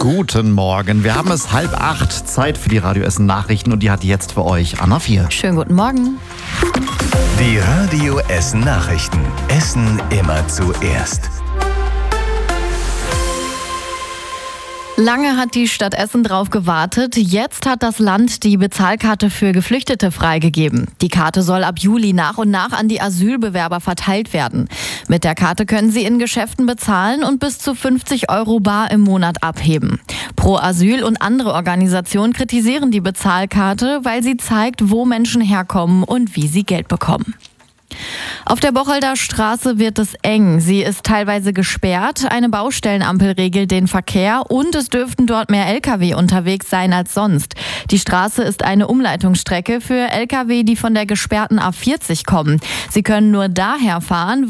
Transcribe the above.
Guten Morgen. Wir haben es 7:30, Zeit für die Radio Essen Nachrichten und die hat jetzt für euch Anna 4. Schönen guten Morgen. Die Radio Essen Nachrichten. Essen immer zuerst. Lange hat die Stadt Essen drauf gewartet. Jetzt hat das Land die Bezahlkarte für Geflüchtete freigegeben. Die Karte soll ab Juli nach und nach an die Asylbewerber verteilt werden. Mit der Karte können sie in Geschäften bezahlen und bis zu 50 € bar im Monat abheben. Pro Asyl und andere Organisationen kritisieren die Bezahlkarte, weil sie zeigt, wo Menschen herkommen und wie sie Geld bekommen. Auf der Bocholder Straße wird es eng. Sie ist teilweise gesperrt. Eine Baustellenampel regelt den Verkehr und es dürften dort mehr Lkw unterwegs sein als sonst. Die Straße ist eine Umleitungsstrecke für Lkw, die von der gesperrten A40 kommen. Sie können nur daher fahren,